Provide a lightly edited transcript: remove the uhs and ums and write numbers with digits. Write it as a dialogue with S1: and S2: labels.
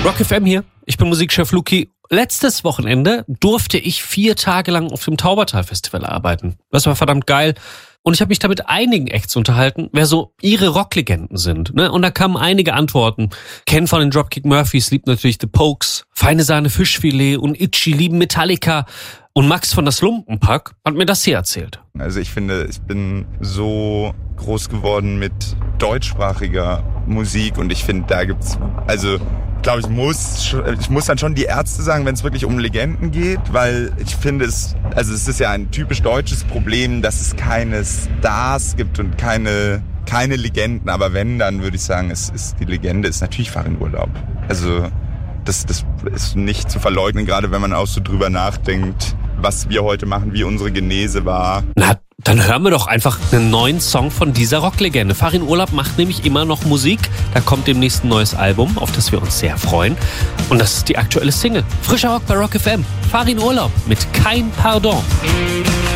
S1: Rock FM hier, ich bin Musikchef Luki. Letztes Wochenende durfte ich 4 Tage lang auf dem Taubertal-Festival arbeiten. Das war verdammt geil. Und ich habe mich da mit einigen Acts unterhalten, wer so ihre Rocklegenden sind. Ne? Und da kamen einige Antworten. Ken von den Dropkick Murphys liebt natürlich The Pokes. Feine Sahne Fischfilet und Itchy lieben Metallica. Und Max von das Lumpenpack hat mir das hier erzählt.
S2: Also ich finde, ich bin so groß geworden mit deutschsprachiger Musik und ich finde, da gibt's, also ich glaube, ich muss dann schon die Ärzte sagen, wenn es wirklich um Legenden geht, weil ich finde es ist ja ein typisch deutsches Problem, dass es keine Stars gibt und keine Legenden, aber wenn, dann würde ich sagen, die Legende ist natürlich Farin Urlaub. Also das ist nicht zu verleugnen, gerade wenn man auch so drüber nachdenkt, was wir heute machen, wie unsere Genese war.
S1: Na, dann hören wir doch einfach einen neuen Song von dieser Rocklegende. Farin Urlaub macht nämlich immer noch Musik. Da kommt demnächst ein neues Album, auf das wir uns sehr freuen. Und das ist die aktuelle Single. Frischer Rock bei Rock FM. Farin Urlaub mit Kein Pardon.